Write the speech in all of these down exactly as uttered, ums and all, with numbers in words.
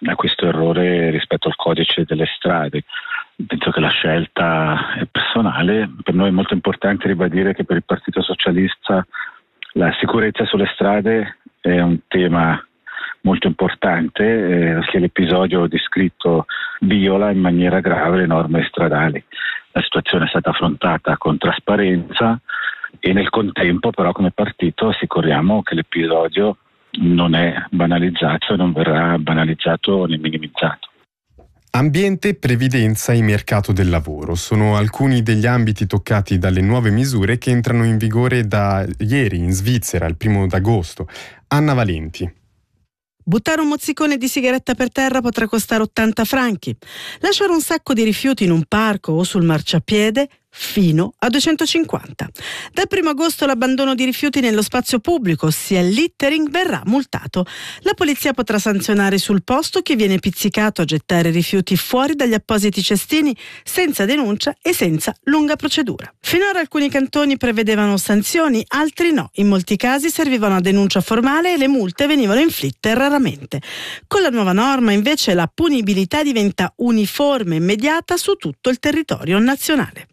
a questo errore rispetto al codice delle strade. Penso che la scelta è personale. Per noi è molto importante ribadire che per il Partito Socialista la sicurezza sulle strade è un tema molto importante, eh, perché l'episodio descritto viola in maniera grave le norme stradali. La situazione è stata affrontata con trasparenza e nel contempo però come partito assicuriamo che l'episodio non è banalizzato e non verrà banalizzato né minimizzato. Ambiente, previdenza e mercato del lavoro sono alcuni degli ambiti toccati dalle nuove misure che entrano in vigore da ieri in Svizzera, il primo d'agosto. Anna Valenti. Buttare un mozzicone di sigaretta per terra potrà costare ottanta franchi. Lasciare un sacco di rifiuti in un parco o sul marciapiede fino a duecentocinquanta. Dal primo agosto l'abbandono di rifiuti nello spazio pubblico, ossia il littering, verrà multato. La polizia potrà sanzionare sul posto chi viene pizzicato a gettare rifiuti fuori dagli appositi cestini senza denuncia e senza lunga procedura. Finora alcuni cantoni prevedevano sanzioni, altri no. In molti casi serviva una denuncia formale e le multe venivano inflitte raramente. Con la nuova norma invece la punibilità diventa uniforme e immediata su tutto il territorio nazionale.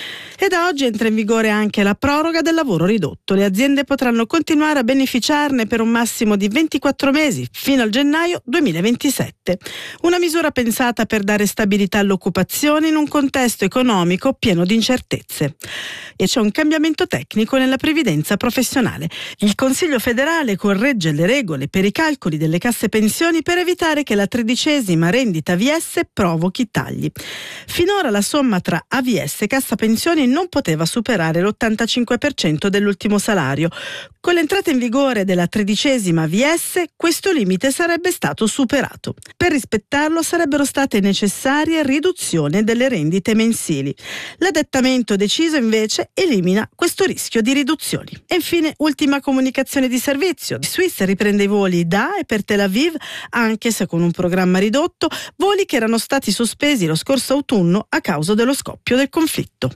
E da oggi entra in vigore anche la proroga del lavoro ridotto. Le aziende potranno continuare a beneficiarne per un massimo di ventiquattro mesi, fino al gennaio duemilaventisette. Una misura pensata per dare stabilità all'occupazione in un contesto economico pieno di incertezze. E c'è un cambiamento tecnico nella previdenza professionale. Il Consiglio federale corregge le regole per i calcoli delle casse pensioni per evitare che la tredicesima rendita A V S provochi tagli. Finora la somma tra A V S e cassa pensioni non poteva superare l'ottantacinque per cento dell'ultimo salario. Con l'entrata in vigore della tredicesima A V S, questo limite sarebbe stato superato. Per rispettarlo sarebbero state necessarie riduzioni delle rendite mensili. L'adattamento deciso invece elimina questo rischio di riduzioni. E infine, ultima comunicazione di servizio. Swiss riprende i voli da e per Tel Aviv, anche se con un programma ridotto, voli che erano stati sospesi lo scorso autunno a causa dello scoppio del conflitto.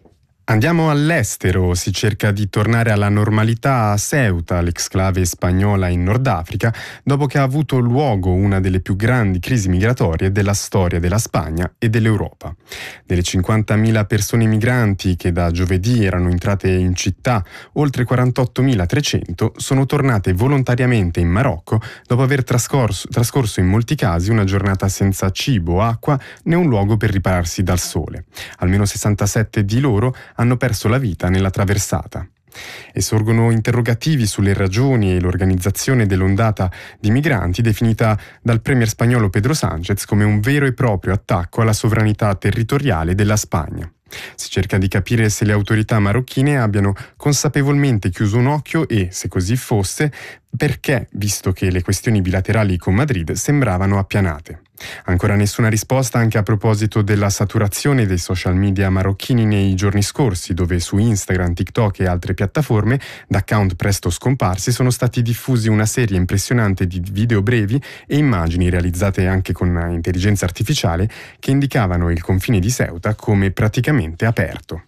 Andiamo all'estero, si cerca di tornare alla normalità a Ceuta, l'exclave spagnola in Nord Africa, dopo che ha avuto luogo una delle più grandi crisi migratorie della storia della Spagna e dell'Europa. Delle cinquantamila persone migranti che da giovedì erano entrate in città, oltre quarantottomilatrecento sono tornate volontariamente in Marocco dopo aver trascorso, trascorso in molti casi una giornata senza cibo, acqua né un luogo per ripararsi dal sole. Almeno sessantasette di loro hanno perso la vita nella traversata. E sorgono interrogativi sulle ragioni e l'organizzazione dell'ondata di migranti definita dal premier spagnolo Pedro Sánchez come un vero e proprio attacco alla sovranità territoriale della Spagna. Si cerca di capire se le autorità marocchine abbiano consapevolmente chiuso un occhio e, se così fosse, perché, visto che le questioni bilaterali con Madrid sembravano appianate. Ancora nessuna risposta anche a proposito della saturazione dei social media marocchini nei giorni scorsi, dove su Instagram, TikTok e altre piattaforme, da account presto scomparsi, sono stati diffusi una serie impressionante di video brevi e immagini realizzate anche con intelligenza artificiale che indicavano il confine di Ceuta come praticamente aperto.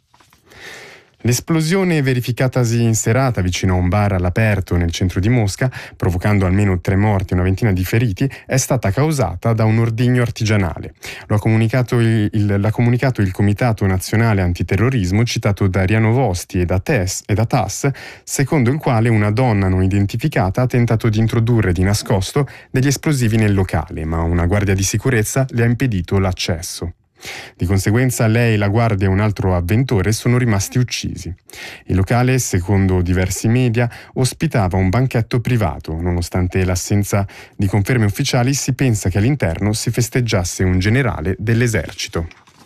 L'esplosione verificatasi in serata vicino a un bar all'aperto nel centro di Mosca, provocando almeno tre morti e una ventina di feriti, è stata causata da un ordigno artigianale. Lo ha comunicato il, il, l'ha comunicato il Comitato Nazionale Antiterrorismo citato da RIA Novosti e da, Tes, e da T A S, secondo il quale una donna non identificata ha tentato di introdurre di nascosto degli esplosivi nel locale, ma una guardia di sicurezza le ha impedito l'accesso. Di conseguenza lei, la guardia e un altro avventore sono rimasti uccisi. Il locale, secondo diversi media, ospitava un banchetto privato. Nonostante l'assenza di conferme ufficiali, si pensa che all'interno si festeggiasse un generale dell'esercito.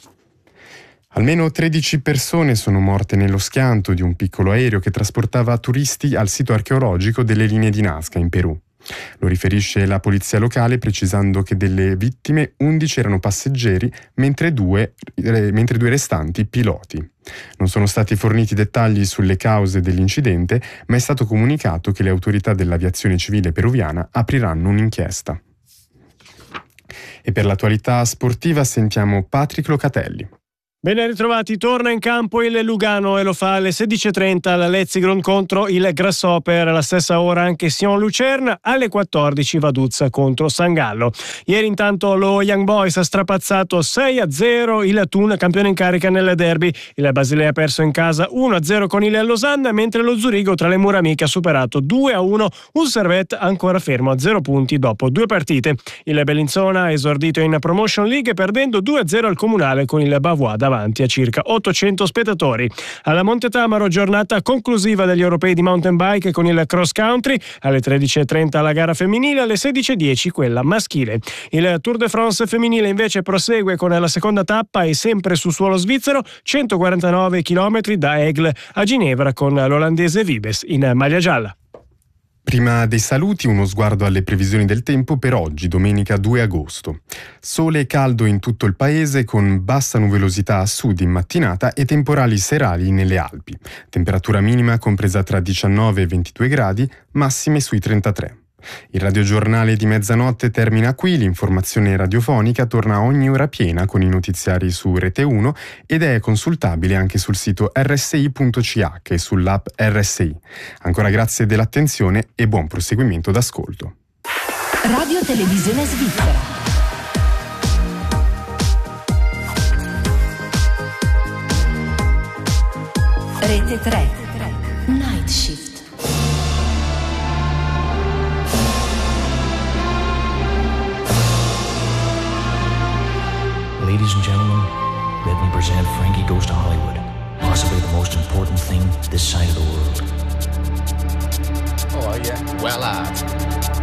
Almeno tredici persone sono morte nello schianto di un piccolo aereo che trasportava turisti al sito archeologico delle linee di Nazca in Perù. Lo riferisce la polizia locale, precisando che delle vittime undici erano passeggeri, mentre due, eh, mentre due restanti piloti. Non sono stati forniti dettagli sulle cause dell'incidente, ma è stato comunicato che le autorità dell'aviazione civile peruviana apriranno un'inchiesta. E per l'attualità sportiva sentiamo Patrick Locatelli. Ben ritrovati, torna in campo il Lugano e lo fa alle sedici e trenta alla Letzigrund contro il Grasshopper, alla stessa ora anche Sion Lucerna, alle quattordici Vaduz contro San Gallo. Ieri intanto lo Young Boys ha strapazzato sei a zero il Thun, campione in carica nel derby. Il Basilea ha perso in casa uno a zero con il Losanna, mentre lo Zurigo tra le mura amiche ha superato due a uno un Servette ancora fermo a zero punti dopo due partite. Il Bellinzona ha esordito in Promotion League perdendo due a zero al Comunale con il Bavois davanti a circa ottocento spettatori. Alla Monte Tamaro, giornata conclusiva degli europei di mountain bike con il cross country, alle tredici e trenta la gara femminile, alle sedici e dieci quella maschile. Il Tour de France femminile invece prosegue con la seconda tappa e sempre su suolo svizzero, centoquarantanove chilometri da Aigle a Ginevra con l'olandese Vibes in maglia gialla. Prima dei saluti, uno sguardo alle previsioni del tempo per oggi, domenica due agosto. Sole e caldo in tutto il paese con bassa nuvolosità a sud in mattinata e temporali serali nelle Alpi. Temperatura minima compresa tra diciannove e ventidue gradi, massime sui trentatré. Il radiogiornale di mezzanotte termina qui, l'informazione radiofonica torna ogni ora piena con i notiziari su Rete uno ed è consultabile anche sul sito erre esse i punto ci acca e sull'app erre esse i. Ancora grazie dell'attenzione e buon proseguimento d'ascolto. Radio Televisione Svizzera. Rete tre. Night Shift. Ladies and gentlemen, let me present Frankie Goes to Hollywood, possibly the most important thing this side of the world. Oh, yeah. Well, uh,